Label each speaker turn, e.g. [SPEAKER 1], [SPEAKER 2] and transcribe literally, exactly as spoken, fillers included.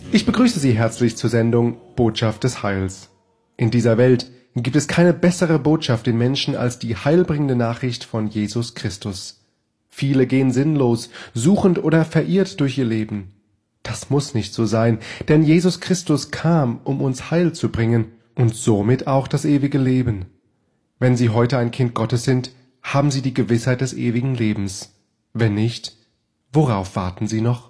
[SPEAKER 1] Ich begrüße Sie herzlich zur Sendung Botschaft des Heils. In dieser Welt gibt es keine bessere Botschaft den Menschen als die heilbringende Nachricht von Jesus Christus. Viele gehen sinnlos, suchend oder verirrt durch ihr Leben. Das muss nicht so sein, denn Jesus Christus kam, um uns Heil zu bringen und somit auch das ewige Leben. Wenn Sie heute ein Kind Gottes sind, haben Sie die Gewissheit des ewigen Lebens. Wenn nicht, worauf warten Sie noch?